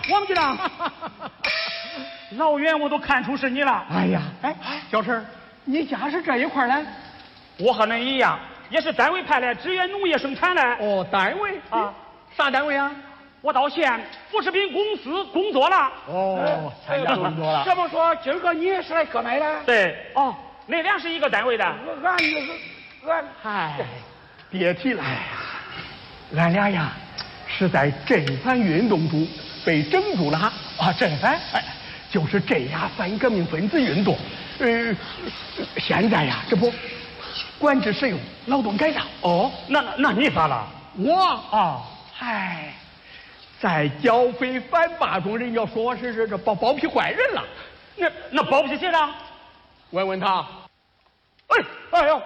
王局长，老远我都看出是你了。 哎呀，哎，小陈，你家是这一块嘞？ 我和恁一样，也是单位派来支援农业生产的。 哦，单位啊， 啥单位啊？ 我到县副食品公司工作了。 哦，参加工作了。 这么说，今儿个你也是来割麦的？ 对，哦，那俩是一个单位的。 俺， 嗨，别提了，哎呀，俺俩呀是在镇反运动中被整住了啊！镇反，哎，就是镇压反革命分子运动。现在呀，这不管制使用劳动改造。 哦，那你咋了？ 我啊， 嗨，在剿匪反霸中，人家说是这包庇坏人了。 那包庇谁了？ 问问他。 哎呦，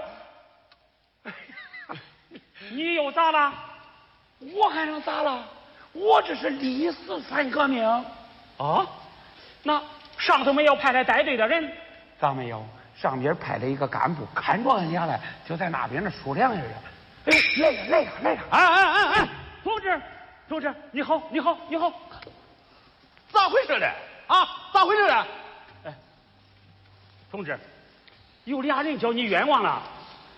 你又咋了？ 我还能咋了？我这是历史反革命。 啊？那上头没有派来带队的人？ 咋没有？上边派了一个干部看着俺俩了，就在那边的数粮食。哎，来了！ 哎，同志，你好， 咋回事呢？啊，咋回事呢？ 哎，同志，有俩人叫你冤枉了。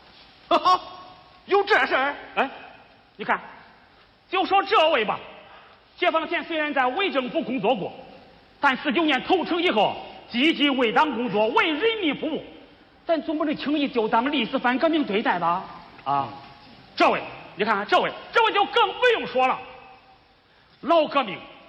有这事儿？ 哎，你看，就说这位吧，解放前虽然在伪政府工作过，但49年投诚以后，积极为党工作，为人民服务，咱总不能轻易就当历史反革命对待吧？啊，这位，你看这位就更不用说了，老革命